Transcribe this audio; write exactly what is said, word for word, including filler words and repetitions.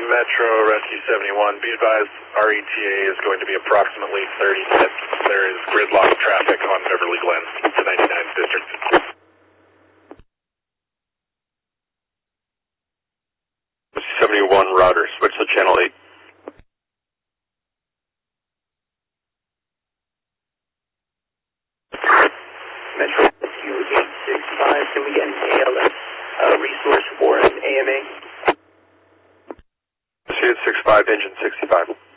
Metro Rescue seventy-one, be advised our E T A is going to be approximately thirty minutes. There is gridlock traffic on Beverly Glen, the ninety-ninth district. seventy-one router, switch to channel eight. Metro Rescue eight six five, can we get an A L S uh, resource for an A M A? C eight six five, engine sixty-five.